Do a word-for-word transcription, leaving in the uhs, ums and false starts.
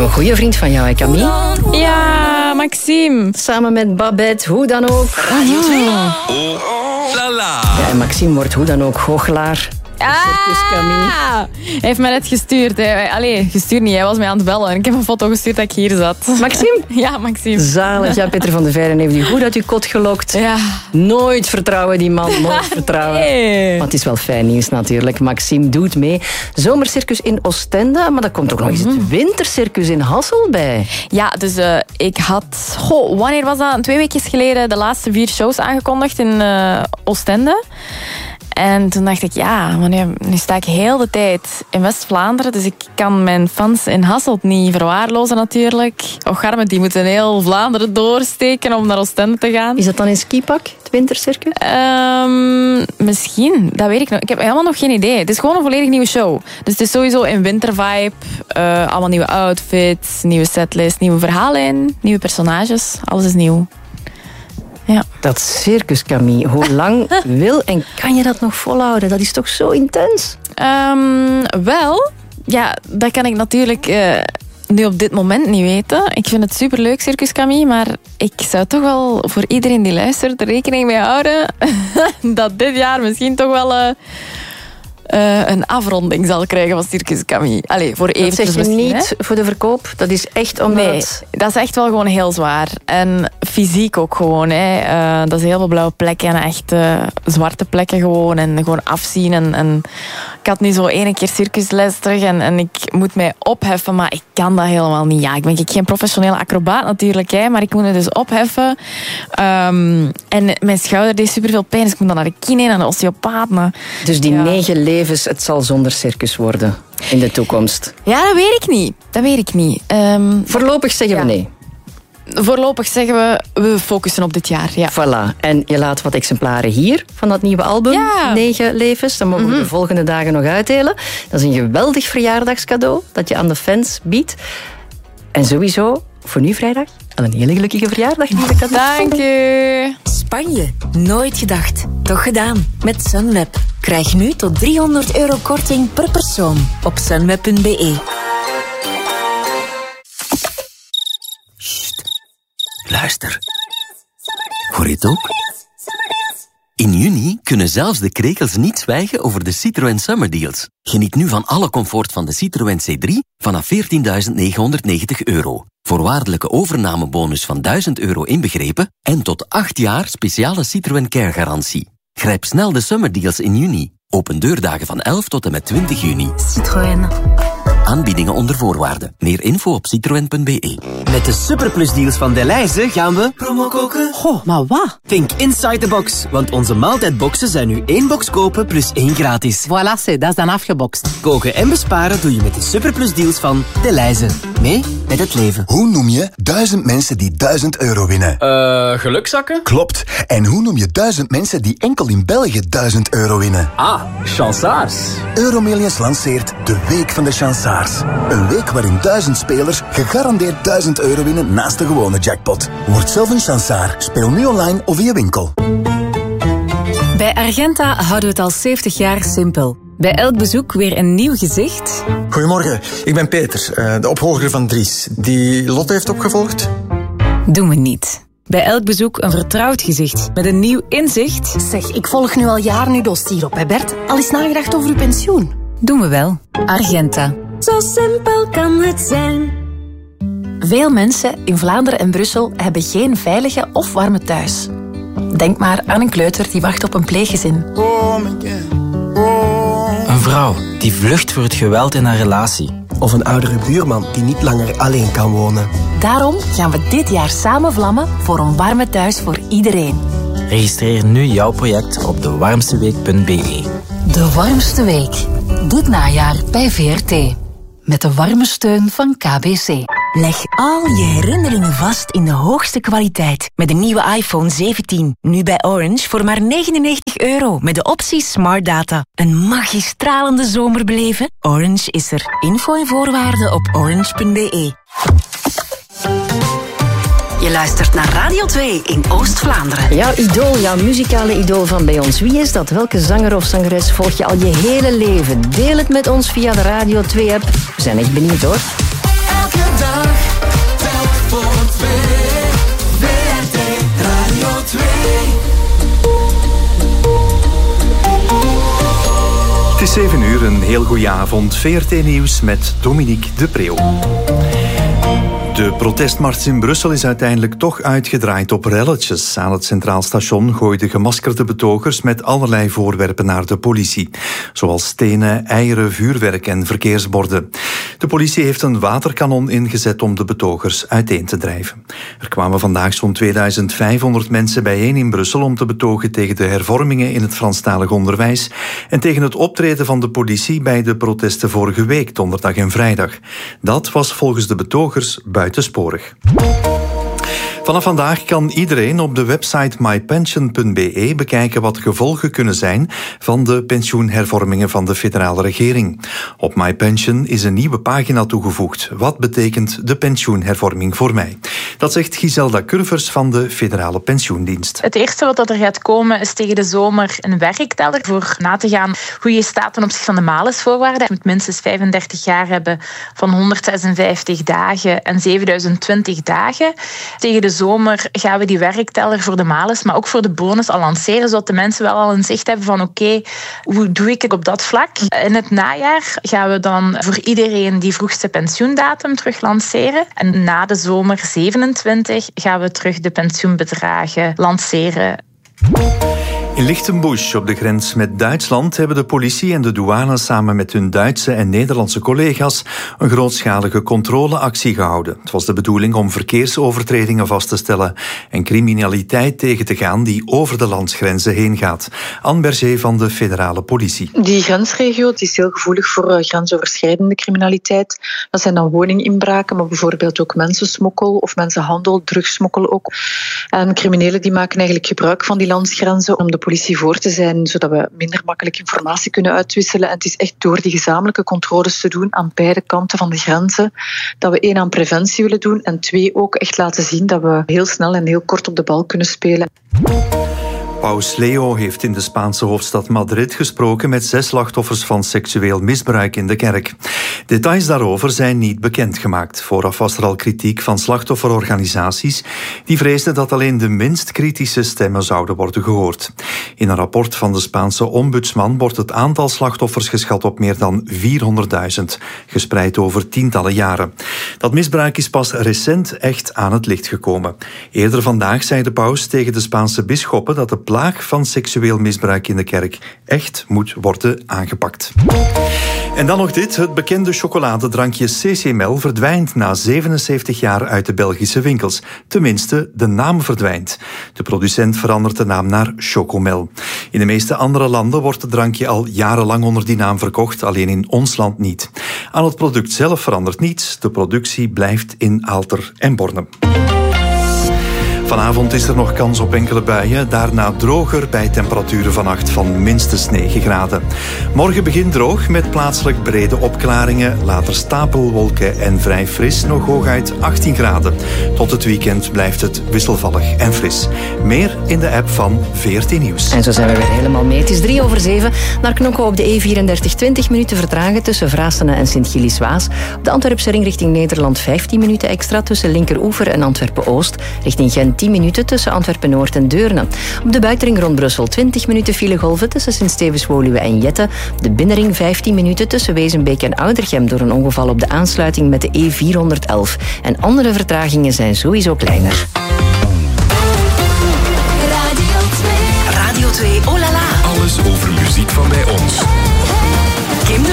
Een goede vriend van jou, hè, Camille? Ja, Maxime. Samen met Babette, hoe dan ook. Radio twee. Oh, la la. Ja, en Maxime wordt hoe dan ook goochelaar. Circus Camille. Hij heeft mij net gestuurd. Hè. Allee, gestuurd niet. Hij was mij aan het bellen. En ik heb een foto gestuurd dat ik hier zat. Maxime? Ja, Maxime. Zalig. Ja, Peter van de Veijren heeft u goed uit uw kot gelokt. Ja. Nooit vertrouwen die man. Nooit vertrouwen. Nee. Want het is wel fijn nieuws natuurlijk. Maxime doet mee. Zomercircus in Oostende. Maar er komt ook nog eens het wintercircus in Hassel bij. Ja, dus uh, ik had... Goh, wanneer was dat? Twee weken geleden de laatste vier shows aangekondigd in uh, Oostende. En toen dacht ik, ja, maar nu, nu sta ik heel de tijd in West-Vlaanderen. Dus ik kan mijn fans in Hasselt niet verwaarlozen natuurlijk. Och, arme, die moeten heel Vlaanderen doorsteken om naar Oostende te gaan. Is dat dan in skipak, het wintercircus? Um, misschien, dat weet ik nog. Ik heb helemaal nog geen idee. Het is gewoon een volledig nieuwe show. Dus het is sowieso in wintervibe. Uh, allemaal nieuwe outfits, nieuwe setlist, nieuwe verhaallijn, nieuwe personages. Alles is nieuw. Ja. Dat circus, Camille, hoe lang wil en kan je dat nog volhouden? Dat is toch zo intens? Um, wel, ja, dat kan ik natuurlijk uh, nu op dit moment niet weten. Ik vind het superleuk, Circus Camille, maar ik zou toch wel voor iedereen die luistert er rekening mee houden dat dit jaar misschien toch wel... Uh, Uh, een afronding zal krijgen van Circus Camille. Allee, voor even. Dat zeg je niet hè? Voor de verkoop? Dat is echt omdat... Nee, dat is echt wel gewoon heel zwaar. En fysiek ook gewoon. Hè. Uh, dat is heel veel blauwe plekken en echt uh, zwarte plekken gewoon. En gewoon afzien. En, en ik had nu zo één keer circusles terug en, en ik moet mij opheffen, maar ik kan dat helemaal niet. Ja, ik ben geen professionele acrobaat natuurlijk, hè, maar ik moet het dus opheffen. Um, en mijn schouder deed superveel pijn, dus ik moet dan naar de kine en naar de osteopaat. Maar, dus die ja. negen levens, het zal zonder circus worden in de toekomst? Ja, dat weet ik niet. Dat weet ik niet. Um, Voorlopig zeggen ja. we nee. Voorlopig zeggen we, we focussen op dit jaar. Ja. Voilà. En je laat wat exemplaren hier van dat nieuwe album, ja. Negen Levens. Dan mogen we mm-hmm. de volgende dagen nog uitdelen. Dat is een geweldig verjaardagscadeau dat je aan de fans biedt. En sowieso, voor nu vrijdag, een hele gelukkige verjaardag. Dank u. Spanje. Nooit gedacht. Toch gedaan. Met Sunweb. Krijg nu tot driehonderd euro korting per persoon op sunweb punt be. Luister. Hoor je het ook? In juni kunnen zelfs de krekels niet zwijgen over de Citroën Summer Deals. Geniet nu van alle comfort van de Citroën C drie vanaf veertienduizend negenhonderdnegentig euro. Voorwaardelijke overnamebonus van duizend euro inbegrepen en tot acht jaar speciale Citroën Care garantie. Grijp snel de Summer Deals in juni. Open deurdagen van elf tot en met twintig juni. Citroën. Aanbiedingen onder voorwaarden. Meer info op citroën punt be. Met de Superplus deals van Delhaize gaan we promo koken. Goh, maar wat? Think inside the box, want onze maaltijdboxen zijn nu één box kopen plus één gratis. Voilà, dat is dan afgebokst. Koken en besparen doe je met de Superplus deals van Delhaize. Mee met het leven. Hoe noem je duizend mensen die duizend euro winnen? Eh, uh, gelukzakken? Klopt. En hoe noem je duizend mensen die enkel in België duizend euro winnen? Ah, chansaars. Euromillions lanceert de Week van de Chansaars. Een week waarin duizend spelers gegarandeerd duizend euro winnen naast de gewone jackpot. Word zelf een chansaar. Speel nu online of via winkel. Bij Argenta houden we het al zeventig jaar simpel. Bij elk bezoek weer een nieuw gezicht. Goedemorgen, ik ben Peter, de opvolger van Dries. Die Lotte heeft opgevolgd? Doen we niet. Bij elk bezoek een vertrouwd gezicht met een nieuw inzicht. Zeg, ik volg nu al jaren uw dossier op, hè Bert? Al eens nagedacht over uw pensioen? Doen we wel. Argenta. Zo simpel kan het zijn. Veel mensen in Vlaanderen en Brussel hebben geen veilige of warme thuis. Denk maar aan een kleuter die wacht op een pleeggezin. Een vrouw die vlucht voor het geweld in haar relatie. Of een oudere buurman die niet langer alleen kan wonen. Daarom gaan we dit jaar samen vlammen voor een warme thuis voor iedereen. Registreer nu jouw project op de warmste week punt be. De Warmste Week. Dit najaar bij V R T. Met de warme steun van K B C. Leg al je herinneringen vast in de hoogste kwaliteit. Met de nieuwe iPhone zeventien. Nu bij Orange voor maar negenennegentig euro. Met de optie Smart Data. Een magistralende zomer beleven? Orange is er. Info en voorwaarden op orange punt be. Je luistert naar Radio twee in Oost-Vlaanderen. Jouw idool, jouw muzikale idool van bij ons. Wie is dat? Welke zanger of zangeres volg je al je hele leven? Deel het met ons via de Radio twee app. We zijn echt benieuwd hoor. Elke dag twee, V R T Radio twee. Het is zeven uur, een heel goede avond. V R T-nieuws met Dominique de Preeuw. De protestmars in Brussel is uiteindelijk toch uitgedraaid op relletjes. Aan het Centraal Station gooiden gemaskerde betogers met allerlei voorwerpen naar de politie. Zoals stenen, eieren, vuurwerk en verkeersborden. De politie heeft een waterkanon ingezet om de betogers uiteen te drijven. Er kwamen vandaag zo'n tweeduizend vijfhonderd mensen bijeen in Brussel om te betogen tegen de hervormingen in het Franstalig onderwijs en tegen het optreden van de politie bij de protesten vorige week, donderdag en vrijdag. Dat was volgens de betogers buitensporig. Vanaf vandaag kan iedereen op de website my pension punt b e bekijken wat de gevolgen kunnen zijn van de pensioenhervormingen van de federale regering. Op MyPension is een nieuwe pagina toegevoegd. Wat betekent de pensioenhervorming voor mij? Dat zegt Giselda Curvers van de Federale Pensioendienst. Het eerste wat er gaat komen is tegen de zomer een werkteller voor na te gaan hoe je staat ten opzichte van de malisvoorwaarden. Je moet minstens vijfendertig jaar hebben van honderdzesenvijftig dagen en zevenduizend twintig dagen. Tegen de zomer gaan we die werkteller voor de malus, maar ook voor de bonus al lanceren, zodat de mensen wel al een zicht hebben van oké, okay, hoe doe ik het op dat vlak? In het najaar gaan we dan voor iedereen die vroegste pensioendatum terug lanceren. En na de zomer zevenentwintig gaan we terug de pensioenbedragen lanceren. In Lichtenbusch, op de grens met Duitsland, hebben de politie en de douane samen met hun Duitse en Nederlandse collega's een grootschalige controleactie gehouden. Het was de bedoeling om verkeersovertredingen vast te stellen en criminaliteit tegen te gaan die over de landsgrenzen heen gaat. Anne Berger van de federale politie. Die grensregio die is heel gevoelig voor uh, grensoverschrijdende criminaliteit. Dat zijn dan woninginbraken, maar bijvoorbeeld ook mensensmokkel of mensenhandel, drugsmokkel ook. En criminelen die maken eigenlijk gebruik van die landsgrenzen om de politie voor te zijn, zodat we minder makkelijk informatie kunnen uitwisselen. En het is echt door die gezamenlijke controles te doen aan beide kanten van de grenzen, dat we één aan preventie willen doen en twee ook echt laten zien dat we heel snel en heel kort op de bal kunnen spelen. Paus Leo heeft in de Spaanse hoofdstad Madrid gesproken met zes slachtoffers van seksueel misbruik in de kerk. Details daarover zijn niet bekendgemaakt. Vooraf was er al kritiek van slachtofferorganisaties die vreesden dat alleen de minst kritische stemmen zouden worden gehoord. In een rapport van de Spaanse ombudsman wordt het aantal slachtoffers geschat op meer dan vierhonderdduizend, gespreid over tientallen jaren. Dat misbruik is pas recent echt aan het licht gekomen. Eerder vandaag zei de paus tegen de Spaanse bisschoppen dat de plaag van seksueel misbruik in de kerk echt moet worden aangepakt. En dan nog dit. Het bekende chocoladedrankje C C M L verdwijnt na zevenenzeventig jaar uit de Belgische winkels. Tenminste, de naam verdwijnt. De producent verandert de naam naar Chocomel. In de meeste andere landen wordt het drankje al jarenlang onder die naam verkocht, alleen in ons land niet. Aan het product zelf verandert niets. De productie blijft in Aalter en Bornem. Vanavond is er nog kans op enkele buien, daarna droger bij temperaturen vannacht van minstens negen graden. Morgen begint droog met plaatselijk brede opklaringen, later stapelwolken en vrij fris, nog hooguit achttien graden. Tot het weekend blijft het wisselvallig en fris. Meer in de app van V R T Nieuws. En zo zijn we weer helemaal mee. Het is drie over zeven. Naar Knokke op de E vierendertig, twintig minuten vertragen tussen Vraassene en Sint-Gilles-Waas. Op de Antwerpse ring richting Nederland vijftien minuten extra tussen Linkeroever en Antwerpen-Oost. Richting Gent tien minuten tussen Antwerpen-Noord en Deurne. Op de buitenring rond Brussel twintig minuten filegolven tussen Sint-Stevens-Woluwe en Jette. De binnenring vijftien minuten tussen Wezenbeek en Oudergem door een ongeval op de aansluiting met de E vierhonderdelf. En andere vertragingen zijn sowieso kleiner.